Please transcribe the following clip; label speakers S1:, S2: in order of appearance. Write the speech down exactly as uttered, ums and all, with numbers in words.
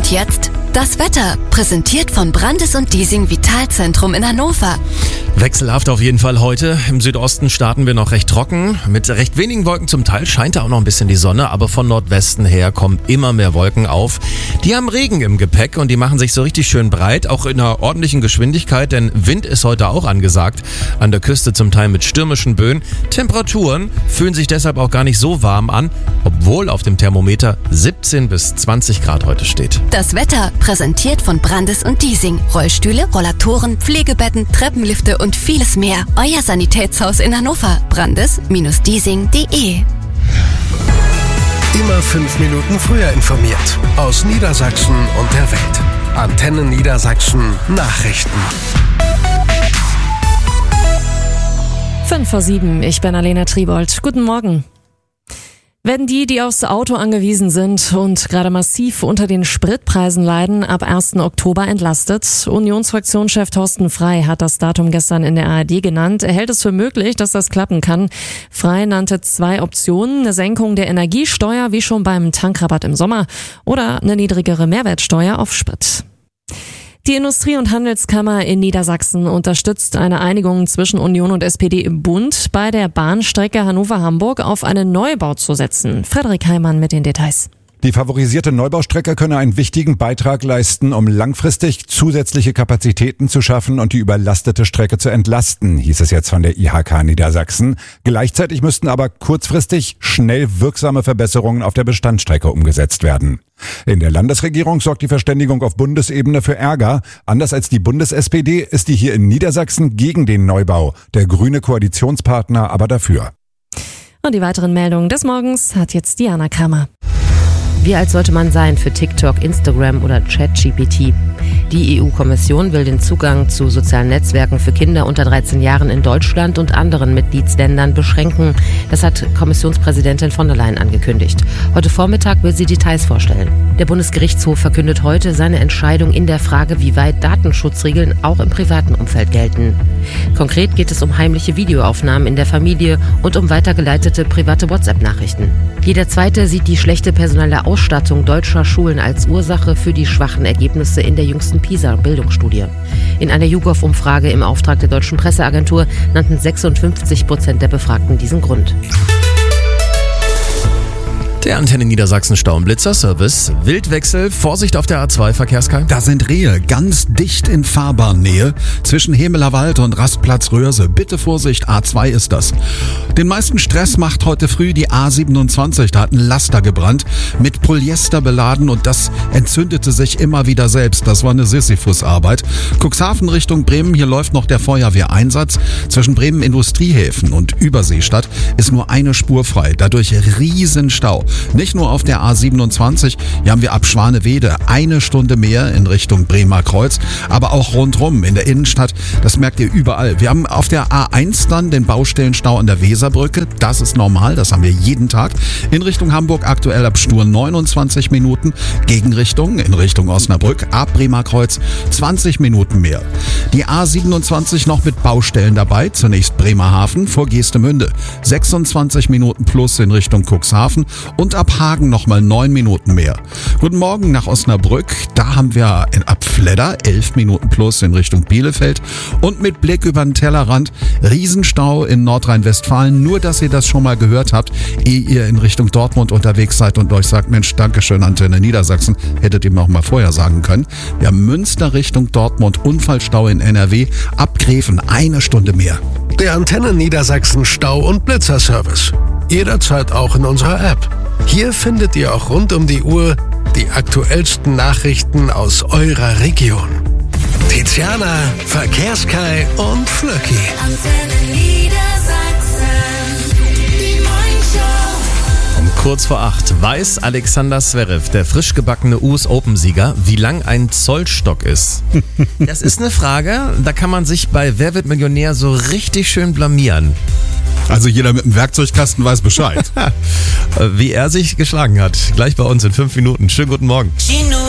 S1: Und jetzt das Wetter, präsentiert von Brandes und Diesing Vitalzentrum in Hannover.
S2: Wechselhaft auf jeden Fall heute. Im Südosten starten wir noch recht trocken. Mit recht wenigen Wolken zum Teil scheint da auch noch ein bisschen die Sonne, aber von Nordwesten her kommen immer mehr Wolken auf. Die haben Regen im Gepäck und die machen sich so richtig schön breit, auch in einer ordentlichen Geschwindigkeit, denn Wind ist heute auch angesagt. An der Küste zum Teil mit stürmischen Böen. Temperaturen fühlen sich deshalb auch gar nicht so warm an, obwohl auf dem Thermometer siebzehn bis zwanzig Grad heute steht.
S1: Das Wetter, präsentiert von Brandes und Diesing. Rollstühle, Rollatoren, Pflegebetten, Treppenlifte und vieles mehr. Euer Sanitätshaus in Hannover. brandes Bindestrich diesing Punkt de.
S3: Immer fünf Minuten früher informiert. Aus Niedersachsen und der Welt. Antenne Niedersachsen Nachrichten.
S4: fünf vor sieben, ich bin Alena Triebold. Guten Morgen. Werden die, die aufs Auto angewiesen sind und gerade massiv unter den Spritpreisen leiden, ab ersten Oktober entlastet? Unionsfraktionschef Thorsten Frey hat das Datum gestern in der A R D genannt. Er hält es für möglich, dass das klappen kann. Frey nannte zwei Optionen: eine Senkung der Energiesteuer, wie schon beim Tankrabatt im Sommer, oder eine niedrigere Mehrwertsteuer auf Sprit. Die Industrie- und Handelskammer in Niedersachsen unterstützt eine Einigung zwischen Union und S P D im Bund, bei der Bahnstrecke Hannover-Hamburg auf einen Neubau zu setzen. Frederik Heimann mit den Details.
S5: Die favorisierte Neubaustrecke könne einen wichtigen Beitrag leisten, um langfristig zusätzliche Kapazitäten zu schaffen und die überlastete Strecke zu entlasten, hieß es jetzt von der I H K Niedersachsen. Gleichzeitig müssten aber kurzfristig schnell wirksame Verbesserungen auf der Bestandsstrecke umgesetzt werden. In der Landesregierung sorgt die Verständigung auf Bundesebene für Ärger. Anders als die Bundes-S P D ist die hier in Niedersachsen gegen den Neubau, der grüne Koalitionspartner aber dafür.
S4: Und die weiteren Meldungen des Morgens hat jetzt Diana Kramer.
S6: Wie alt sollte man sein für TikTok, Instagram oder ChatGPT? Die E U-Kommission will den Zugang zu sozialen Netzwerken für Kinder unter dreizehn Jahren in Deutschland und anderen Mitgliedsländern beschränken. Das hat Kommissionspräsidentin von der Leyen angekündigt. Heute Vormittag will sie Details vorstellen. Der Bundesgerichtshof verkündet heute seine Entscheidung in der Frage, wie weit Datenschutzregeln auch im privaten Umfeld gelten. Konkret geht es um heimliche Videoaufnahmen in der Familie und um weitergeleitete private WhatsApp-Nachrichten. Jeder Zweite sieht die schlechte personelle Ausstattung deutscher Schulen als Ursache für die schwachen Ergebnisse in der jüngsten PISA-Bildungsstudie. In einer YouGov-Umfrage im Auftrag der Deutschen Presseagentur nannten sechsundfünfzig Prozent der Befragten diesen Grund.
S2: Der Antenne Niedersachsen Stau- und Blitzer-Service. Wildwechsel, Vorsicht auf der A zwei, Verkehrskeim.
S7: Da sind Rehe, ganz dicht in Fahrbahnnähe, zwischen Hemeler Wald und Rastplatz Röhrse. Bitte Vorsicht, A zwei ist das. Den meisten Stress macht heute früh die A siebenundzwanzig. Da hat ein Laster gebrannt, mit Polyester beladen, und das entzündete sich immer wieder selbst. Das war eine Sisyphus-Arbeit. Cuxhaven Richtung Bremen, hier läuft noch der Feuerwehreinsatz. Zwischen Bremen Industriehäfen und Überseestadt ist nur eine Spur frei. Dadurch Riesenstau. Nicht nur auf der A siebenundzwanzig, hier haben wir ab Schwanewede eine Stunde mehr in Richtung Bremer Kreuz, aber auch rundrum in der Innenstadt, das merkt ihr überall. Wir haben auf der A eins dann den Baustellenstau an der Weserbrücke, das ist normal, das haben wir jeden Tag. In Richtung Hamburg aktuell ab Stur neunundzwanzig Minuten, Gegenrichtung in Richtung Osnabrück, ab Bremer Kreuz zwanzig Minuten mehr. Die A siebenundzwanzig noch mit Baustellen dabei, zunächst Bremerhaven vor Geestemünde, sechsundzwanzig Minuten plus in Richtung Cuxhaven. Und ab Hagen nochmal neun Minuten mehr. Guten Morgen nach Osnabrück. Da haben wir in ab Fledder elf Minuten plus in Richtung Bielefeld. Und mit Blick über den Tellerrand Riesenstau in Nordrhein-Westfalen. Nur, dass ihr das schon mal gehört habt, ehe ihr in Richtung Dortmund unterwegs seid und euch sagt, Mensch, Dankeschön, Antenne Niedersachsen. Hättet ihr mir auch mal vorher sagen können. Wir haben Münster Richtung Dortmund, Unfallstau in N R W. Ab Gräfen eine Stunde mehr.
S3: Der Antenne Niedersachsen Stau- und Blitzer-Service. Jederzeit auch in unserer App. Hier findet ihr auch rund um die Uhr die aktuellsten Nachrichten aus eurer Region. Tiziana, Verkehrskai und Flöcki.
S1: Antenne Niedersachsen, die Morningshow.
S2: Um kurz vor acht weiß Alexander Zverev, der frisch gebackene U S Open-Sieger, wie lang ein Zollstock ist. Das ist eine Frage, da kann man sich bei Wer wird Millionär so richtig schön blamieren.
S7: Also jeder mit einem Werkzeugkasten weiß Bescheid.
S2: Wie er sich geschlagen hat. Gleich bei uns in fünf Minuten. Schönen guten Morgen.